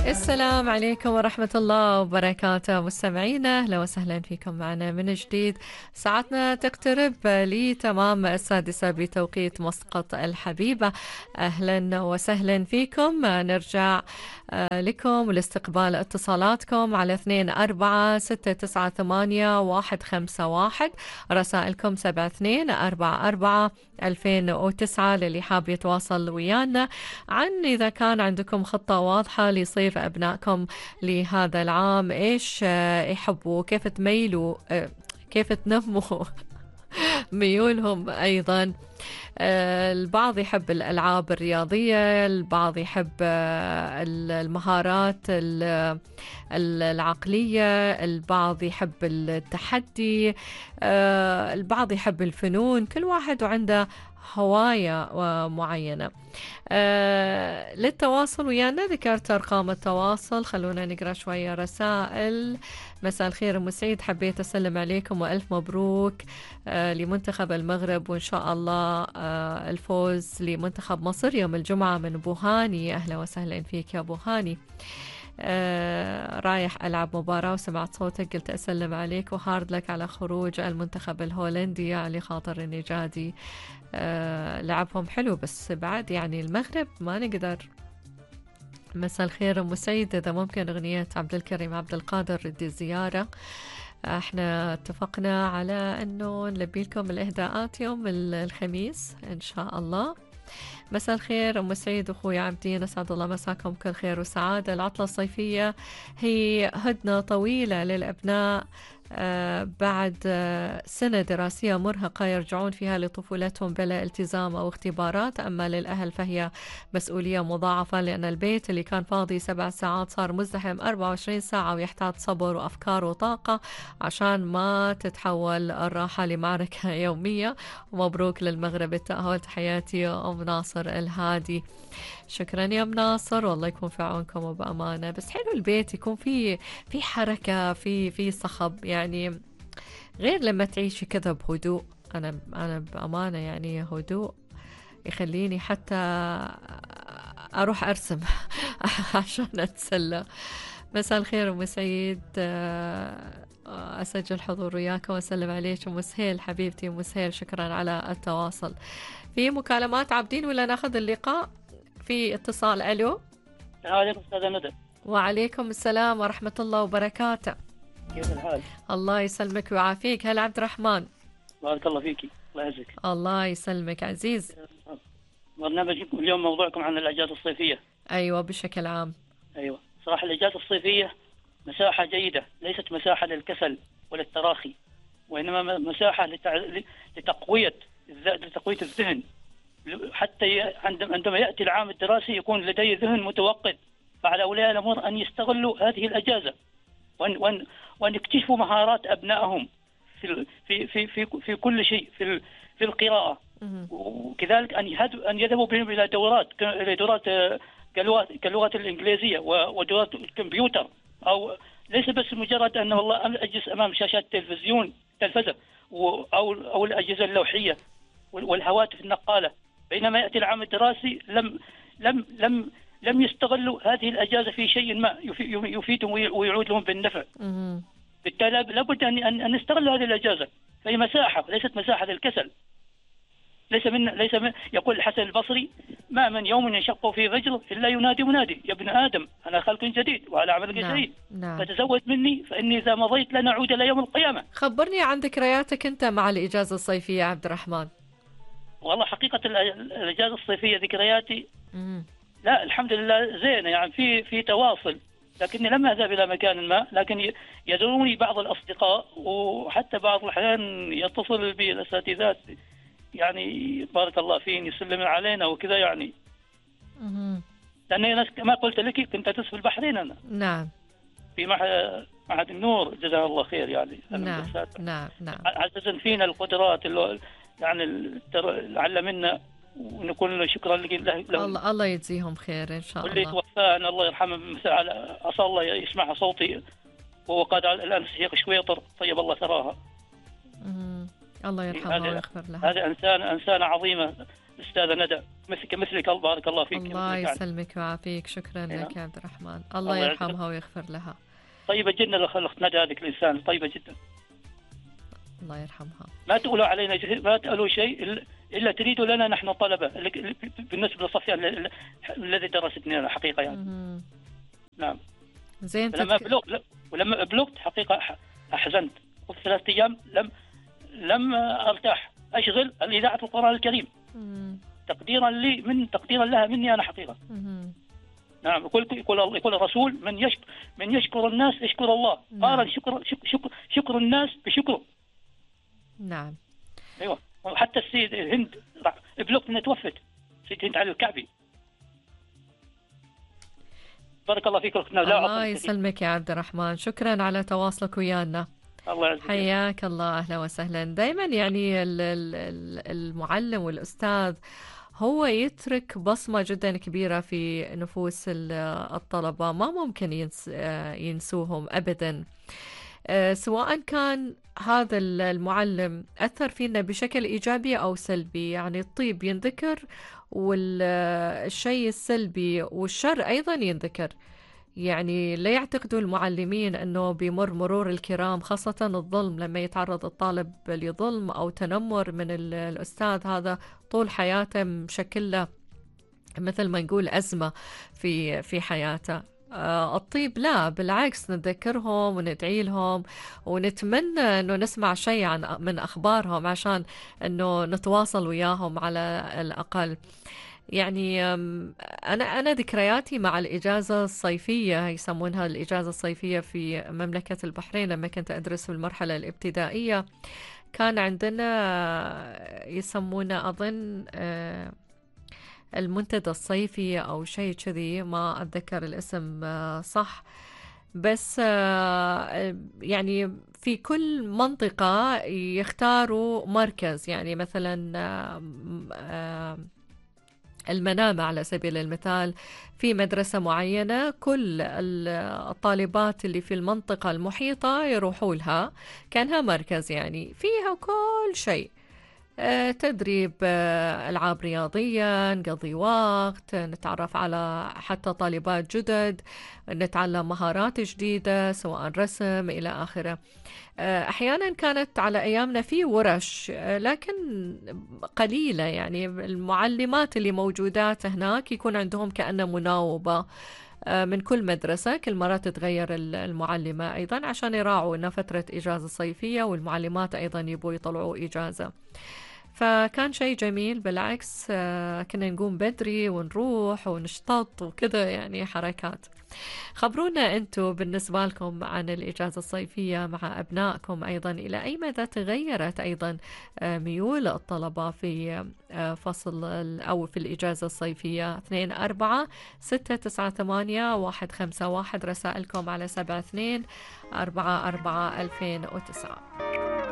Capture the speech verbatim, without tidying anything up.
السلام عليكم ورحمة الله وبركاته مستمعينا، أهلا وسهلا فيكم معنا من جديد. ساعتنا تقترب لتمام السادسة بتوقيت مسقط الحبيبة. أهلا وسهلا فيكم. نرجع لكم لاستقبال اتصالاتكم على اثنين أربعة ستة تسعة ثمانية واحد خمسة واحد، رسائلكم سبعة اثنين أربعة أربعة ألفين وتسعة للي حاب يتواصل ويانا عن إذا كان عندكم خطة واضحة لصيف أبنائكم لهذا العام، إيش يحبوا، كيف تميلوا، كيف تنموا ميولهم أيضا. البعض يحب الألعاب الرياضية، البعض يحب المهارات العقلية، البعض يحب التحدي، البعض يحب الفنون. كل واحد وعنده هواية معينة. آه للتواصل ويانا ذكرت أرقام التواصل، خلونا نقرأ شوية رسائل. مساء الخير أم سعيد، حبيت أسلم عليكم وألف مبروك آه لمنتخب المغرب، وإن شاء الله آه الفوز لمنتخب مصر يوم الجمعة من بوهاني. أهلا وسهلا فيك يا بوهاني. آه رايح ألعب مباراة وسمعت صوتك قلت أسلم عليك، وهارد لك على خروج المنتخب الهولندي، يعني خاطر إني جادي. آه لعبهم حلو بس بعد يعني المغرب ما نقدر. مساء الخير أم سعيد، إذا ممكن أغنية عبد الكريم عبد القادر ردي الزيارة. احنا اتفقنا على أنه نلبي لكم الإهداءات يوم الخميس إن شاء الله. مساء الخير أم سعيد أخوي عبدين، أسعد الله مساكم كل خير وسعادة. العطلة الصيفية هي هدنة طويلة للأبناء آه بعد آه سنة دراسية مرهقة يرجعون فيها لطفولتهم بلا التزام أو اختبارات، أما للأهل فهي مسؤولية مضاعفة، لأن البيت اللي كان فاضي سبع ساعات صار مزدحم أربعة وعشرين ساعة، ويحتاج صبر وأفكار وطاقة عشان ما تتحول الراحة لمعركة يومية. ومبروك للمغرب التأهل. تحياتي أم ناصر الهادي. شكرا يا ام ناصر، والله يكون في عونكم وبأمانة. بس حلو البيت يكون في في حركة، في في صخب، يعني غير لما تعيشي كذا بهدوء. أنا أنا بأمانة يعني هدوء يخليني حتى أروح أرسم عشان أتسلى. مساء الخير أم سعيد، أسجل حضور وياك وأسلم عليك أم سهيل حبيبتي. أم سهيل شكرا على التواصل. في مكالمات عابدين ولا ناخذ اللقاء؟ في اتصال. ألو. السلام عليكم أستاذة ندى. وعليكم السلام ورحمة الله وبركاته. كيف الحال؟ الله يسلمك ويعافيك. هلا عبد الرحمن. بارك الله فيكي، الله يعزك. الله يسلمك عزيز. برنامجكم اليوم موضوعكم عن الأجازة الصيفية. أيوة بشكل عام. أيوة صراحة الأجازة الصيفية مساحة جيدة، ليست مساحة للكسل ولا التراخي، وإنما مساحة لتع... لتقوية لتقوية الذهن، حتى عندما يأتي العام الدراسي يكون لديه ذهن متوقد. فعلى أولياء الأمور أن يستغلوا هذه الأجازة وأن وأن وأن يكتشفوا مهارات أبنائهم في في في في, في كل شيء، في في القراءة، وكذلك أن أن يذهبوا بهم إلى دورات إلى دورات كاللغة الإنجليزية ودورات الكمبيوتر، أو ليس بس مجرد أن والله أجلس أمام شاشات التلفزيون تلفزة أو أو الأجهزة اللوحية والهواتف النقالة. بينما يأتي العام الدراسي لم لم لم لم يستغلوا هذه الأجازة في شيء ما يفيدهم ويعود لهم بالنفع. بالتالي لابد أن أن نستغل هذه الأجازة، فهي مساحة ليست مساحة للكسل. ليس من ليس من يقول الحسن البصري: ما من يوم ينشق فيه فجر إلا ينادي منادي يا ابن آدم أنا خلق جديد وعلى عملك شهيد. نعم. فتزود مني فإني إذا مضيت لن أعود إلى يوم القيامة. خبرني عن ذكرياتك أنت مع الإجازة الصيفية يا عبد الرحمن. والله حقيقة الإجازة الصيفية ذكرياتي مم. لا الحمد لله زينة، يعني في في تواصل، لكني لم أذهب إلى مكان ما، لكن يزوروني بعض الأصدقاء، وحتى بعض الأحيان يتصل بي الأساتذات يعني بارك الله فين يسلم علينا وكذا يعني. مم. لأني أنا كما قلت لك كنت أدرس في البحرين أنا. نعم. في معهد النور جزاه الله خير يعني. نعم نعم نعم. عززا فينا القدرات اللي يعني علمنا، ونقول له شكرا له. الله الله يجزيهم خير ان شاء الله. واللي توفانا الله يرحمه، عسى الله يسمع صوتي، وهو قاد الان الشيخ شويطر طيب الله ثراها. امم الله يرحمه ويغفر له. هذه انسان انسانه عظيمه استاذه ندى. مثل كمثلك، الله بارك الله فيك. الله كمثلك. يسلمك ويعافيك. شكرا نعم. لك يا عبد الرحمن، الله الله يعزك. يرحمها ويغفر لها. طيبة جدا الأخت ندى، هذيك الإنسان طيبة جدا، الله يرحمها. ما تقولوا علينا ج- ما تقولوا شيء إلا- إلا تريدوا لنا نحن طلبة، اللي- اللي- بالنسبة لصفية ال- الذي درستني حقيقة يعني. مهم. نعم. زين. لما تتك... بلغت ولما بلغت حقيقة أح- أحزنت، قلت ثلاثة أيام لم لم أرتاح، أشغل الإذاعة القرآن الكريم مم. تقديرا لي، من تقديرا لها مني أنا حقيقة. مهم. نعم. يقول يقول يقول الرسول: من يشكر من يشكر الناس يشكر الله. نعم. قارن شكر شكر شكر, شكر الناس بشكره. نعم. ايوه. وحتى السيد هند بلغت انها توفت، سيد هند علي الكعبي. بارك الله فيك اختنا. لا الله عفوا. يسلمك يا عبد الرحمن، شكرا على تواصلك ويانا. الله يعزك. حياك الله، أهلا وسهلا. دايما يعني ال- ال- ال- المعلم والأستاذ هو يترك بصمة جدا كبيرة في نفوس ال- الطلبة، ما ممكن ينس آه، ينسوهم أبدا. آه، سواء كان هذا ال- المعلم أثر فينا بشكل إيجابي أو سلبي. يعني الطيب ينذكر، والشيء السلبي والشر أيضا ينذكر. يعني لا يعتقدوا المعلمين أنه بمر مرور الكرام، خاصة الظلم، لما يتعرض الطالب لظلم أو تنمر من ال- الأستاذ، هذا طول حياته مشكل له مثل ما نقول أزمة في في حياته. آه، الطيب لا، بالعكس، نتذكرهم وندعي لهم ونتمنى أنه نسمع شيء عن من أخبارهم عشان أنه نتواصل وياهم على الأقل. يعني أم، أنا أنا ذكرياتي مع الإجازة الصيفية، يسمونها الإجازة الصيفية في مملكة البحرين، لما كنت أدرس في المرحلة الابتدائية، كان عندنا يسمونه أظن آه، المنتدى الصيفي أو شيء كذي، ما أتذكر الاسم آه، صح. بس آه، يعني في كل منطقة يختاروا مركز. يعني مثلا آه، آه، المنامة على سبيل المثال، في مدرسة معينة كل ال- الطالبات اللي في المنطقة المحيطة يروحوا لها، كانها مركز يعني فيها كل شيء. آه، تدريب، آه، ألعاب رياضية، نقضي وقت، نتعرف على حتى طالبات جدد، نتعلم مهارات جديدة سواء رسم إلى آخره. آه، أحيانا كانت على أيامنا في ورش، آه، لكن قليلة. يعني المعلمات اللي موجودات هناك يكون عندهم كأنه مناوبة آه، من كل مدرسة، كل مرة تتغير ال- المعلمة أيضا، عشان يراعوا أنها فترة إجازة صيفية والمعلمات أيضا يبوا يطلعوا إجازة. فكان شيء جميل بالعكس. آه، كنا نقوم بدري ونروح ونشطط وكذا، يعني حركات. خبرونا أنتم بالنسبة لكم عن الإجازة الصيفية مع أبنائكم، أيضا إلى أي مدى تغيرت أيضا آه، ميول الطلبة في آه، فصل ال- أو في الإجازة الصيفية. اثنين أربعة ستة تسعة ثمانية واحد خمسة واحد، رسائلكم على سبعة اثنين أربعة أربعة ألفين وتسعة.